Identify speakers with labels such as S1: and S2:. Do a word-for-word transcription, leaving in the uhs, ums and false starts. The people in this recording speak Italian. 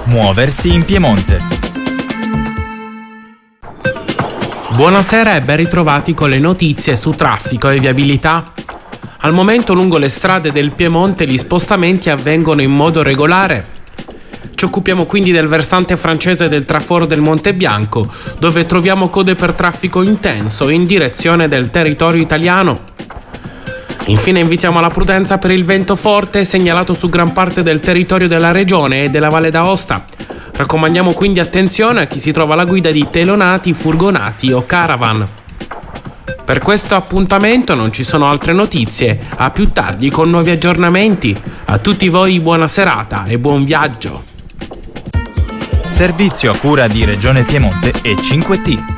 S1: Muoversi in Piemonte.
S2: Buonasera e ben ritrovati con le notizie su traffico e viabilità. Al momento lungo le strade del Piemonte gli spostamenti avvengono in modo regolare. Ci occupiamo quindi del versante francese del traforo del Monte Bianco, dove troviamo code per traffico intenso in direzione del territorio italiano. Infine invitiamo alla prudenza per il vento forte segnalato su gran parte del territorio della regione e della Valle d'Aosta. Raccomandiamo quindi attenzione a chi si trova alla guida di telonati, furgonati o caravan. Per questo appuntamento non ci sono altre notizie, a più tardi con nuovi aggiornamenti. A tutti voi buona serata e buon viaggio.
S1: Servizio a cura di Regione Piemonte e cinque T.